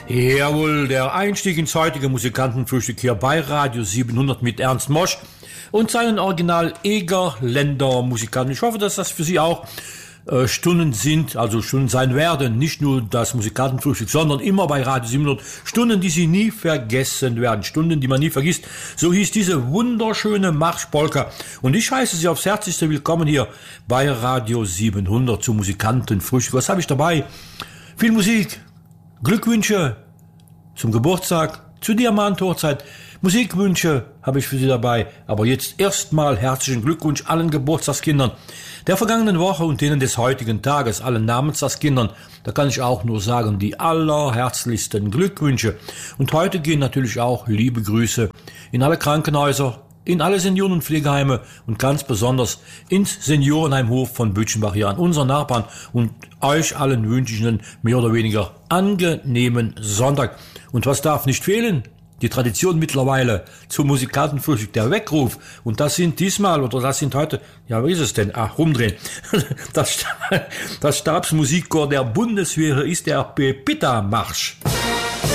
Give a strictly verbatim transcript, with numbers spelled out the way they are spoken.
Jawohl, der Einstieg ins heutige Musikantenfrühstück hier bei Radio siebenhundert mit Ernst Mosch und seinen Original Egerländer Musikanten. Ich hoffe, dass das für Sie auch äh, Stunden sind, also Stunden sein werden. Nicht nur das Musikantenfrühstück, sondern immer bei Radio siebenhundert. Stunden, die Sie nie vergessen werden. Stunden, die man nie vergisst. So hieß diese wunderschöne Marschpolka. Und ich heiße Sie aufs Herzlichste willkommen hier bei Radio siebenhundert zum Musikantenfrühstück. Was habe ich dabei? Viel Musik. Glückwünsche zum Geburtstag, zur Diamant-Hochzeit, Musikwünsche habe ich für Sie dabei. Aber jetzt erstmal herzlichen Glückwunsch allen Geburtstagskindern der vergangenen Woche und denen des heutigen Tages, allen Namenstagskindern. Da kann ich auch nur sagen, die allerherzlichsten Glückwünsche. Und heute gehen natürlich auch liebe Grüße in alle Krankenhäuser, in alle Senioren- und Pflegeheime und ganz besonders ins Seniorenheim Hof von Bütchenbach hier an unseren Nachbarn. Und euch allen wünsche ich einen mehr oder weniger angenehmen Sonntag. Und was darf nicht fehlen? Die Tradition mittlerweile zum Musikantenfrühstück, der Weckruf. Und das sind diesmal, oder das sind heute, ja, wie ist es denn? Ach, rumdrehen. Das, das Stabsmusikchor der Bundeswehr ist der Pepita-Marsch.